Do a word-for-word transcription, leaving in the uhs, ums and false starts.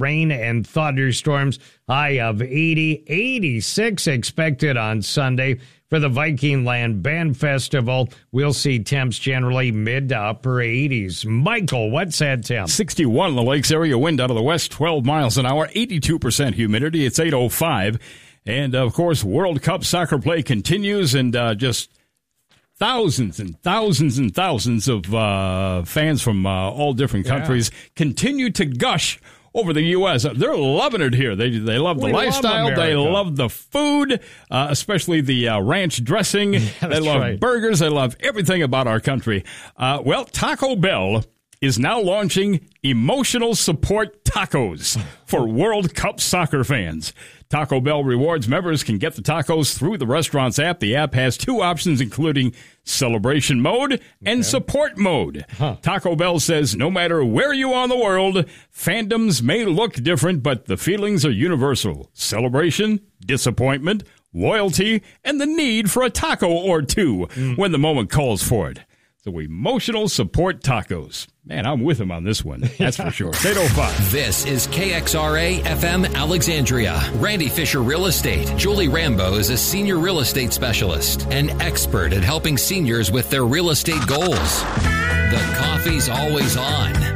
rain and thunderstorms. High of eighty, eighty-six expected on Sunday. For the Viking Land Band Festival, we'll see temps generally mid to upper eighties. Michael, what's that temp? sixty-one in the Lakes area, wind out of the west, twelve miles an hour, eighty-two percent humidity. It's eight oh five. And, of course, World Cup soccer play continues, and uh, just thousands and thousands and thousands of uh, fans from uh, all different countries yeah. continue to gush over the U S. They're loving it here. They they love the we lifestyle. Love they love the food, uh, especially the uh, ranch dressing. Yeah, they love right. burgers. They love everything about our country. Uh, well, Taco Bell is now launching emotional support tacos for World Cup soccer fans. Taco Bell Rewards members can get the tacos through the restaurant's app. The app has two options, including celebration mode and okay. support mode. Huh. Taco Bell says no matter where you are in the world, fandoms may look different, but the feelings are universal. Celebration, disappointment, loyalty, and the need for a taco or two mm. when the moment calls for it. So emotional support tacos. Man, I'm with him on this one. That's for sure. eight oh five. This is K X R A F M Alexandria. Randy Fisher Real Estate. Julie Rambo is a senior real estate specialist, an expert at helping seniors with their real estate goals. The coffee's always on.